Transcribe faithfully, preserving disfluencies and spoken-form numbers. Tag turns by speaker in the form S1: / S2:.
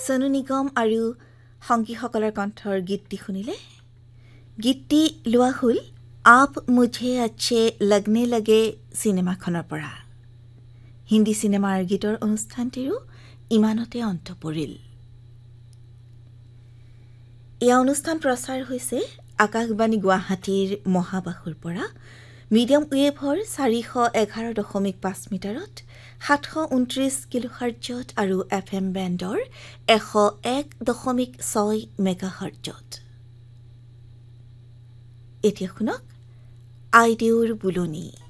S1: সোনু নিগম আৰু সংগীসকলৰ কণ্ঠৰ গীতটি শুনিলে। গীতটি লোৱা হ'ল আপ মুঝে আচ্ছে লগনে লগে চিনেমাখনৰ পৰা। হিন্দী চিনেমাৰ গীতৰ অনুষ্ঠানটিৰো ইমানতে অন্ত পৰিল। এই অনুষ্ঠান প্ৰচাৰ হৈছে আকাশবাণী গুৱাহাটীৰ মহাবাহুৰ পৰা মিডিয়াম ৱেভৰ চাৰিশ এঘাৰ দশমিক পাঁচ মিটাৰত সাতশ ঊনত্ৰিশ কিলোহাৰ্টজত আৰু এফ এম বেণ্ডৰ এশ এক দশমিক ছয় মেগাহাৰ্টজত। এতিয়া শুনক আইদেউৰ বুলনি।